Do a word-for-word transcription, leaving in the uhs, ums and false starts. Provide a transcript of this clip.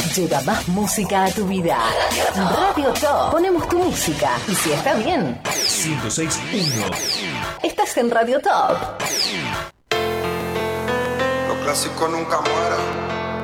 Llega más música a tu vida. Radio Top. Ponemos tu música. Y si está bien, ciento seis punto uno. estás en Radio Top. Lo clásico nunca muere.